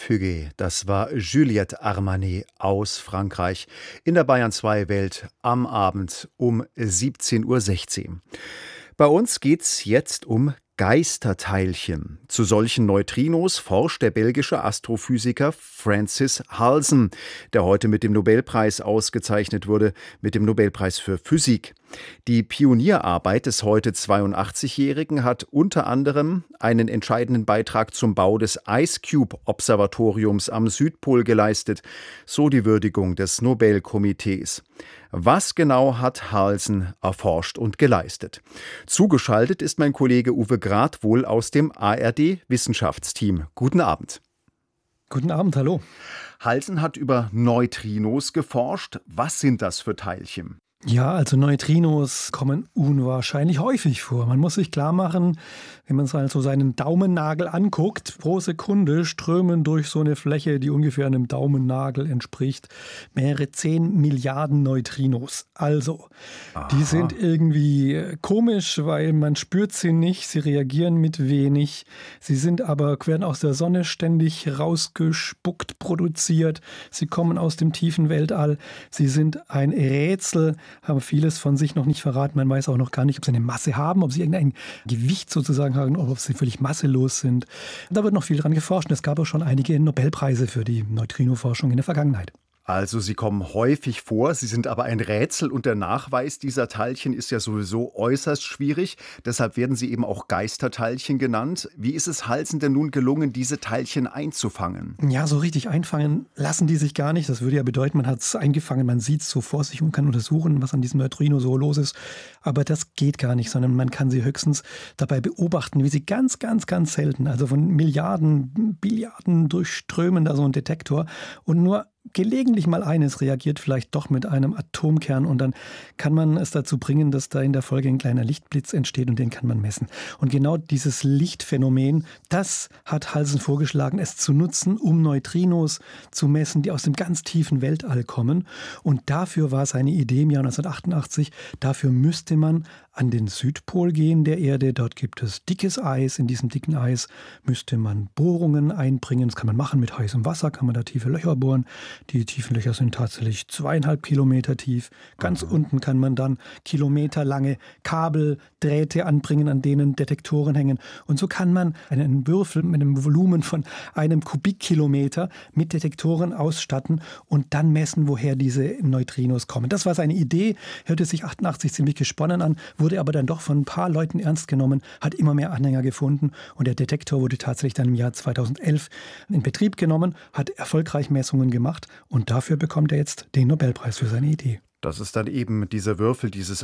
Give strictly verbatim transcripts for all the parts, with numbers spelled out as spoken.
Fugué, das war Juliette Armanet aus Frankreich in der Bayern zwei Welt am Abend um siebzehn Uhr sechzehn. Bei uns geht's jetzt um Geisterteilchen. Zu solchen Neutrinos forscht der belgische Astrophysiker Francis Halsen, der heute mit dem Nobelpreis ausgezeichnet wurde, mit dem Nobelpreis für Physik. Die Pionierarbeit des heute zweiundachtzigjährigen hat unter anderem einen entscheidenden Beitrag zum Bau des IceCube-Observatoriums am Südpol geleistet, so die Würdigung des Nobelkomitees. Was genau hat Halsen erforscht und geleistet? Zugeschaltet ist mein Kollege Uwe Gradwohl aus dem A R D-Wissenschaftsteam. Guten Abend. Guten Abend, hallo. Halsen hat über Neutrinos geforscht. Was sind das für Teilchen? Ja, also Neutrinos kommen unwahrscheinlich häufig vor. Man muss sich klar machen, wenn man also seinen Daumennagel anguckt, pro Sekunde strömen durch so eine Fläche, die ungefähr einem Daumennagel entspricht, mehrere zehn Milliarden Neutrinos. Also, Aha. die sind irgendwie komisch, weil man spürt sie nicht, sie reagieren mit wenig. Sie sind aber, werden aus der Sonne ständig rausgespuckt, produziert. Sie kommen aus dem tiefen Weltall. Sie sind ein Rätsel, haben vieles von sich noch nicht verraten. Man weiß auch noch gar nicht, ob sie eine Masse haben, ob sie irgendein Gewicht sozusagen haben oder ob sie völlig masselos sind. Da wird noch viel dran geforscht. Es gab auch schon einige Nobelpreise für die Neutrino-Forschung in der Vergangenheit. Also sie kommen häufig vor, sie sind aber ein Rätsel und der Nachweis dieser Teilchen ist ja sowieso äußerst schwierig. Deshalb werden sie eben auch Geisterteilchen genannt. Wie ist es Halsen denn nun gelungen, diese Teilchen einzufangen? Ja, so richtig einfangen lassen die sich gar nicht. Das würde ja bedeuten, man hat es eingefangen, man sieht es so vor sich und kann untersuchen, was an diesem Neutrino so los ist. Aber das geht gar nicht, sondern man kann sie höchstens dabei beobachten, wie sie ganz, ganz, ganz selten, also von Milliarden, Billiarden durchströmen da so ein Detektor und nur gelegentlich mal eines reagiert vielleicht doch mit einem Atomkern und dann kann man es dazu bringen, dass da in der Folge ein kleiner Lichtblitz entsteht und den kann man messen. Und genau dieses Lichtphänomen, das hat Halsen vorgeschlagen, es zu nutzen, um Neutrinos zu messen, die aus dem ganz tiefen Weltall kommen. Und dafür war seine Idee im Jahr neunzehnhundertachtundachtzig, dafür müsste man an den Südpol gehen der Erde. Dort gibt es dickes Eis. In diesem dicken Eis müsste man Bohrungen einbringen. Das kann man machen mit heißem Wasser, kann man da tiefe Löcher bohren. Die tiefen Löcher sind tatsächlich zweieinhalb Kilometer tief. Ganz mhm. unten kann man dann kilometerlange Kabel, Drähte anbringen, an denen Detektoren hängen. Und so kann man einen Würfel mit einem Volumen von einem Kubikkilometer mit Detektoren ausstatten und dann messen, woher diese Neutrinos kommen. Das war seine Idee. Hörte sich achtundachtzig ziemlich gesponnen an, wurde aber dann doch von ein paar Leuten ernst genommen, hat immer mehr Anhänger gefunden und der Detektor wurde tatsächlich dann im Jahr zweitausendelf in Betrieb genommen, hat erfolgreich Messungen gemacht und dafür bekommt er jetzt den Nobelpreis für seine Idee. Das ist dann eben dieser Würfel, dieses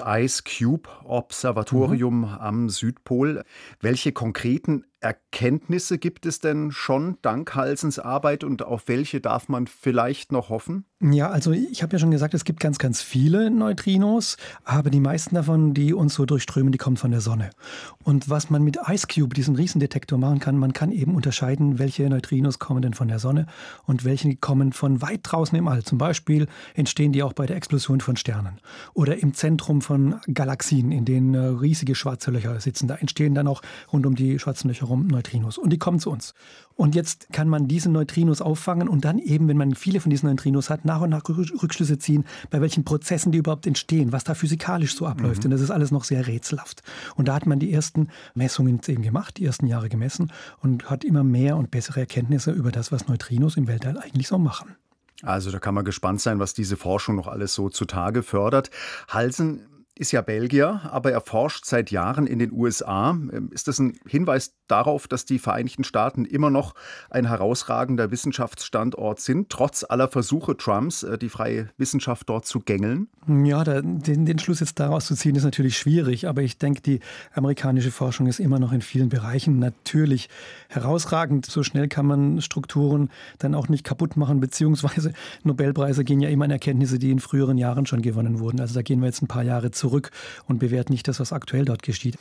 IceCube-Observatorium mhm. am Südpol. Welche konkreten Erkenntnisse gibt es denn schon dank Halsens Arbeit und auf welche darf man vielleicht noch hoffen? Ja, also ich habe ja schon gesagt, es gibt ganz, ganz viele Neutrinos, aber die meisten davon, die uns so durchströmen, die kommen von der Sonne. Und was man mit IceCube, diesem Riesendetektor, machen kann, man kann eben unterscheiden, welche Neutrinos kommen denn von der Sonne und welche kommen von weit draußen im All. Zum Beispiel entstehen die auch bei der Explosion von Sternen oder im Zentrum von Galaxien, in denen riesige schwarze Löcher sitzen. Da entstehen dann auch rund um die schwarzen Löcher rum Neutrinos und die kommen zu uns. Und jetzt kann man diese Neutrinos auffangen und dann eben, wenn man viele von diesen Neutrinos hat, nach und nach Rückschlüsse ziehen, bei welchen Prozessen die überhaupt entstehen, was da physikalisch so abläuft. Mhm. Und das ist alles noch sehr rätselhaft. Und da hat man die ersten Messungen eben gemacht, die ersten Jahre gemessen und hat immer mehr und bessere Erkenntnisse über das, was Neutrinos im Weltall eigentlich so machen. Also da kann man gespannt sein, was diese Forschung noch alles so zutage fördert. Halsen ist ja Belgier, aber er forscht seit Jahren in den U S A. Ist das ein Hinweis darauf, dass die Vereinigten Staaten immer noch ein herausragender Wissenschaftsstandort sind, trotz aller Versuche Trumps, die freie Wissenschaft dort zu gängeln? Ja, da, den, den Schluss jetzt daraus zu ziehen, ist natürlich schwierig. Aber ich denke, die amerikanische Forschung ist immer noch in vielen Bereichen natürlich herausragend. So schnell kann man Strukturen dann auch nicht kaputt machen, beziehungsweise Nobelpreise gehen ja immer an Erkenntnisse, die in früheren Jahren schon gewonnen wurden. Also da gehen wir jetzt ein paar Jahre zurück und bewerten nicht das, was aktuell dort geschieht.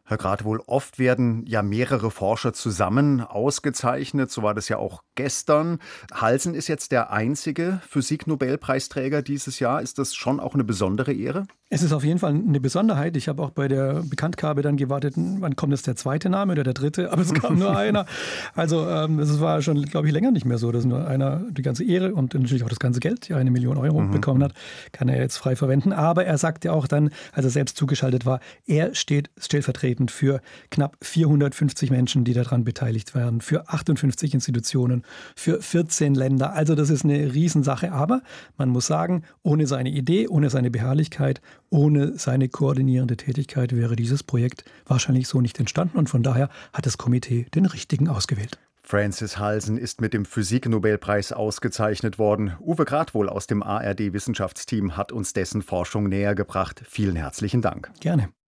Herr Gradwohl, oft werden ja mehrere Forscher zusammen ausgezeichnet. So war das ja auch gestern. Halsen ist jetzt der einzige Physik-Nobelpreisträger dieses Jahr. Ist das schon auch eine besondere Ehre? Es ist auf jeden Fall eine Besonderheit. Ich habe auch bei der Bekanntgabe dann gewartet, wann kommt jetzt der zweite Name oder der dritte, aber es kam nur einer. Also ähm, es war schon, glaube ich, länger nicht mehr so, dass nur einer die ganze Ehre und natürlich auch das ganze Geld, ja eine Million Euro mhm. bekommen hat, kann er jetzt frei verwenden. Aber er sagte auch dann, als er selbst zugeschaltet war, er steht stellvertretend für knapp vierhundertfünfzig Menschen, die daran beteiligt werden, für achtundfünfzig Institutionen, für vierzehn Länder. Also das ist eine Riesensache. Aber man muss sagen, ohne seine Idee, ohne seine Beharrlichkeit, ohne seine koordinierende Tätigkeit wäre dieses Projekt wahrscheinlich so nicht entstanden. Und von daher hat das Komitee den richtigen ausgewählt. Francis Halsen ist mit dem Physik-Nobelpreis ausgezeichnet worden. Uwe Gradwohl aus dem A R D-Wissenschaftsteam hat uns dessen Forschung näher gebracht. Vielen herzlichen Dank. Gerne.